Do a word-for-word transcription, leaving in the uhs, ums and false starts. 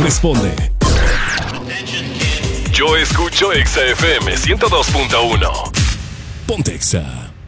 responde. Yo escucho Exa F M ciento dos punto uno. Ponte Exa.